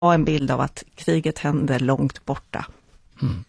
ha en bild av att kriget händer långt borta. Mm.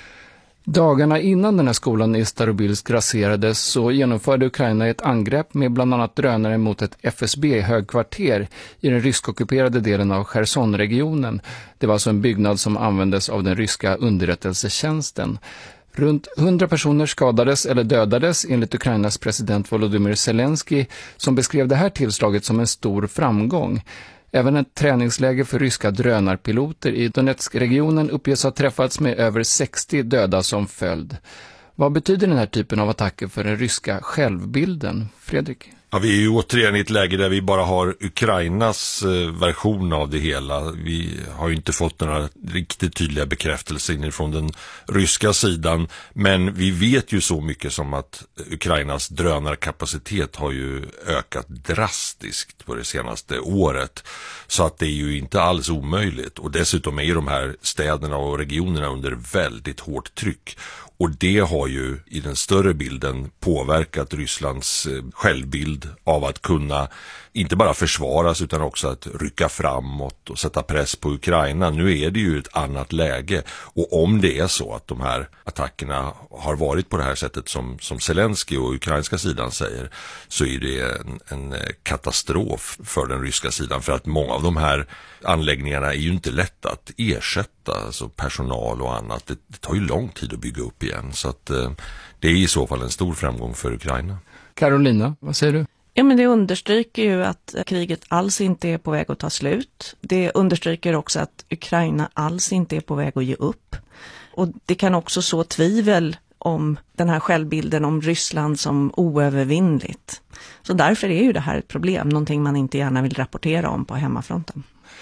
Dagarna innan den här skolan i Starobilsk raserades så genomförde Ukraina ett angrepp med bland annat drönare mot ett FSB-högkvarter i den ryskockuperade delen av Cherson-regionen. Det var alltså en byggnad som användes av den ryska underrättelsetjänsten. Runt 100 personer skadades eller dödades enligt Ukrainas president Volodymyr Zelensky, som beskrev det här tillslaget som en stor framgång. Även ett träningsläge för ryska drönarpiloter i Donetsk-regionen uppges ha träffats med över 60 döda som följd. Vad betyder den här typen av attacker för den ryska självbilden? Fredrik? Ja, vi är ju återigen i ett läge där vi bara har Ukrainas version av det hela. Vi har ju inte fått några riktigt tydliga bekräftelser inifrån den ryska sidan. Men vi vet ju så mycket som att Ukrainas drönarkapacitet har ju ökat drastiskt på det senaste året. Så att det är ju inte alls omöjligt. Och dessutom är ju de här städerna och regionerna under väldigt hårt tryck. Och det har ju i den större bilden påverkat Rysslands självbild av att kunna inte bara försvaras utan också att rycka framåt och sätta press på Ukraina. Nu är det ju ett annat läge, och om det är så att de här attackerna har varit på det här sättet som Zelensky och ukrainska sidan säger, så är det en katastrof för den ryska sidan, för att många av de här anläggningarna är ju inte lätta att ersätta, alltså personal och annat. Det tar ju lång tid att bygga upp igen, så att det är i så fall en stor framgång för Ukraina. Carolina, vad säger du? Ja, men det understryker ju att kriget alls inte är på väg att ta slut. Det understryker också att Ukraina alls inte är på väg att ge upp. Och det kan också så tvivel om den här självbilden om Ryssland som oövervinnligt. Så därför är ju det här ett problem, någonting man inte gärna vill rapportera om på hemmafronten.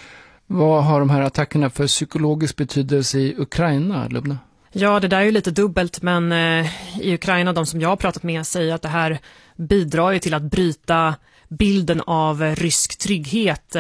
Vad har de här attackerna för psykologisk betydelse i Ukraina, Lubna? Ja, det där är ju lite dubbelt, men i Ukraina, de som jag har pratat med, säger att det här bidrar ju till att bryta bilden av rysk trygghet.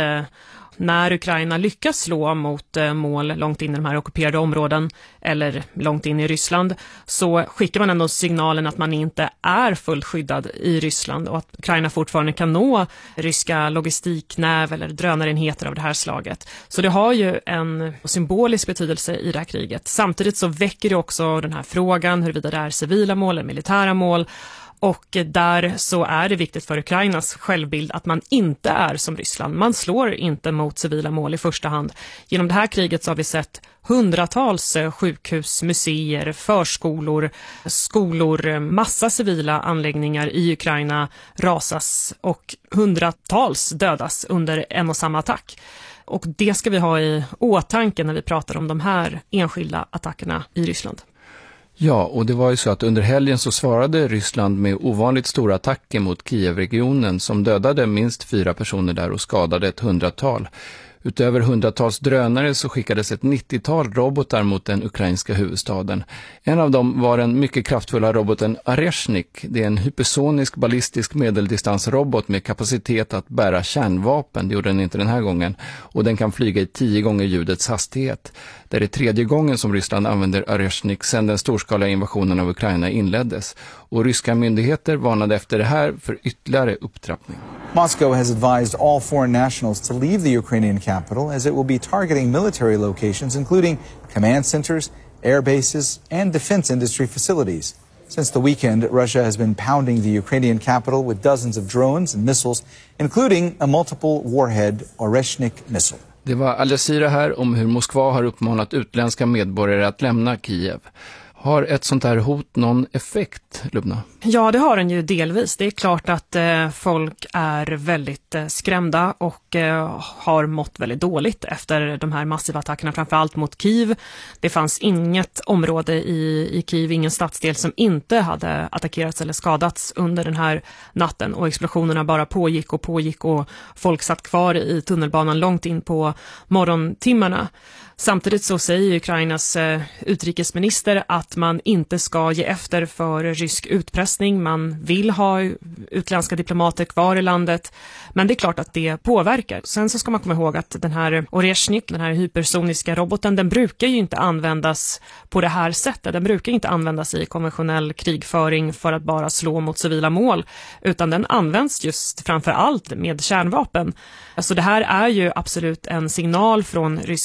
När Ukraina lyckas slå mot mål långt in i de här ockuperade områden eller långt in i Ryssland, så skickar man ändå signalen att man inte är fullt skyddad i Ryssland och att Ukraina fortfarande kan nå ryska logistiknäv eller drönarenheter av det här slaget. Så det har ju en symbolisk betydelse i det här kriget. Samtidigt så väcker det också den här frågan huruvida det är civila mål eller militära mål. Och där så är det viktigt för Ukrainas självbild att man inte är som Ryssland. Man slår inte mot civila mål i första hand. Genom det här kriget så har vi sett hundratals sjukhus, museer, förskolor, skolor, massa civila anläggningar i Ukraina rasas och hundratals dödas under en och samma attack. Och det ska vi ha i åtanke när vi pratar om de här enskilda attackerna i Ryssland. Ja, och det var ju så att under helgen så svarade Ryssland med ovanligt stora attacker mot Kiev-regionen som dödade minst 4 personer där och skadade ett 100-tal. Utöver hundratals drönare så skickades ett 90-tal robotar mot den ukrainska huvudstaden. En av dem var den mycket kraftfulla roboten Areshnik. Det är en hypersonisk ballistisk medeldistansrobot med kapacitet att bära kärnvapen. Det gjorde den inte den här gången. Och den kan flyga i 10 gånger ljudets hastighet. Det är det 3:e gången som Ryssland använder Areshnik sedan den storskaliga invasionen av Ukraina inleddes. Och ryska myndigheter varnade efter det här för ytterligare upptrappning. Moscow has advised all foreign nationals to leave the Ukrainian capital as it will be targeting military locations including command centers, air bases and defense industry facilities. Since the weekend, Russia has been pounding the Ukrainian capital with dozens of drones and missiles, including a multiple warhead Oreshnik missile. Det var Al Jazeera här om hur Moskva har uppmanat utländska medborgare att lämna Kiev. Har ett sånt här hot någon effekt, Lubna? Ja, det har den ju delvis. Det är klart att folk är väldigt skrämda och har mått väldigt dåligt efter de här massiva attackerna, framförallt mot Kiev. Det fanns inget område i Kiev, ingen stadsdel som inte hade attackerats eller skadats under den här natten. Och explosionerna bara pågick och folk satt kvar i tunnelbanan långt in på morgontimmarna. Samtidigt så säger Ukrainas utrikesminister att att man inte ska ge efter för rysk utpressning. Man vill ha utländska diplomater kvar i landet, men det är klart att det påverkar. Sen så ska man komma ihåg att den här Oreshnik, den här hypersoniska roboten, den brukar ju inte användas på det här sättet. Den brukar inte användas i konventionell krigföring för att bara slå mot civila mål, utan den används just framför allt med kärnvapen. Alltså det här är ju absolut en signal från rysk